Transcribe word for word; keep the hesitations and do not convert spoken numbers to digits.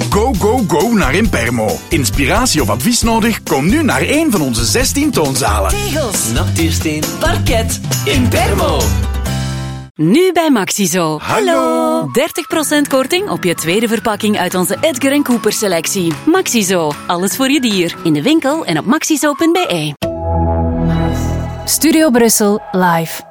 Go, go, go naar Impermo. Inspiratie of advies nodig? Kom nu naar een van onze zestien toonzalen. Tegels, natuursteen, parket, Impermo. Nu bij Maxizo. Hallo. dertig procent korting op je tweede verpakking uit onze Edgar en Cooper selectie. Maxizo, alles voor je dier. In de winkel en op maxizo punt be. Studio Brussel live.